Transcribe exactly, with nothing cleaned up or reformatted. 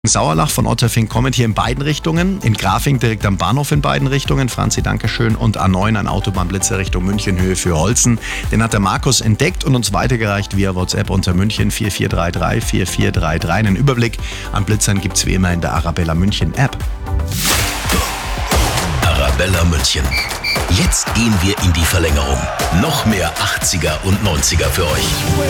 Sauerlach von Otterfing kommt hier in beiden Richtungen. In Grafing direkt am Bahnhof in beiden Richtungen. Franzi, Dankeschön. Und A neun, ein Autobahnblitzer Richtung München, Höhe für Holzen. Den hat der Markus entdeckt und uns weitergereicht via WhatsApp unter München vier vier drei drei vier vier drei drei. Einen Überblick an Blitzern gibt's wie immer in der Arabella München App. Arabella München. Jetzt gehen wir in die Verlängerung. Noch mehr achtziger und neunziger für euch.